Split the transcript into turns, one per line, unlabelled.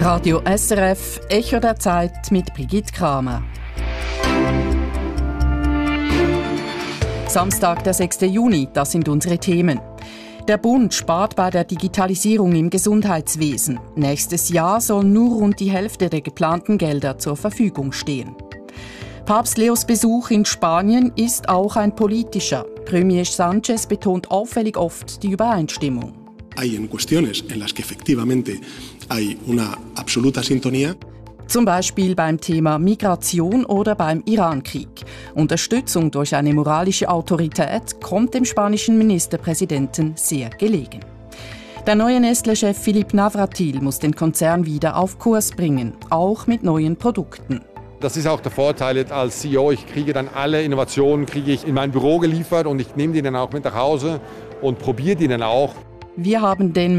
Radio SRF, Echo der Zeit mit Brigitte Kramer. Samstag, der 6. Juni, das sind unsere Themen. Der Bund spart bei der Digitalisierung im Gesundheitswesen. Nächstes Jahr soll nur rund die Hälfte der geplanten Gelder zur Verfügung stehen. Papst Leos Besuch in Spanien ist auch ein politischer. Premier Sánchez betont auffällig oft die Übereinstimmung.
Hay en cuestiones en las que efectivamente hay una absoluta sintonía.
Zum Beispiel beim Thema Migration oder beim Irankrieg. Unterstützung durch eine moralische Autorität kommt dem spanischen Ministerpräsidenten sehr gelegen. Der neue Nestlé-Chef Philippe Navratil muss den Konzern wieder auf Kurs bringen, auch mit neuen Produkten.
Das ist auch der Vorteil als CEO. Ich kriege dann alle Innovationen in mein Büro geliefert und ich nehme die dann auch mit nach Hause und probiere die dann auch.
Wir haben den